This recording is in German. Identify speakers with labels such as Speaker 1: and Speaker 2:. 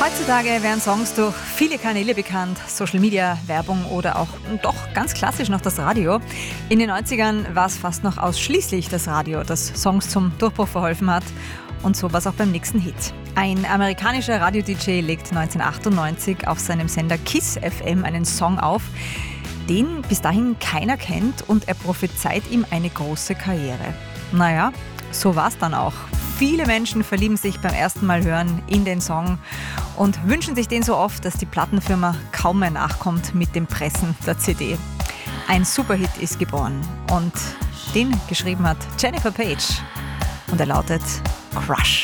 Speaker 1: Heutzutage werden Songs durch viele Kanäle bekannt, Social Media, Werbung oder auch doch ganz klassisch noch das Radio. In den 90ern war es fast noch ausschließlich das Radio, das Songs zum Durchbruch verholfen hat. Und so war es auch beim nächsten Hit. Ein amerikanischer Radio-DJ legt 1998 auf seinem Sender KISS FM einen Song auf, den bis dahin keiner kennt, und er prophezeit ihm eine große Karriere. Naja, so war es dann auch. Viele Menschen verlieben sich beim ersten Mal hören in den Song und wünschen sich den so oft, dass die Plattenfirma kaum mehr nachkommt mit dem Pressen der CD. Ein Superhit ist geboren und den geschrieben hat Jennifer Page und er lautet Crush.